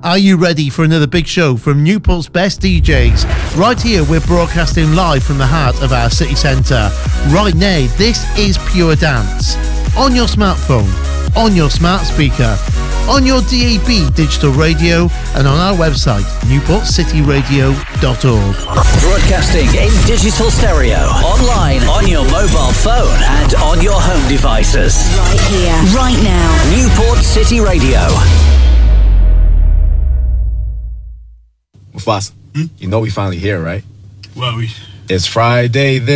Are you ready for another big show from Newport's best DJs? Right here, we're broadcasting live from the heart of our city centre. Right now, this is Pure Dance. On your smartphone, on your smart speaker, on your DAB digital radio, and on our website, newportcityradio.org. Broadcasting in digital stereo, online, on your mobile phone, and on your home devices. Right here, right now. Newport City Radio. Mufasa, you know we finally here, right? Well, It's Friday then.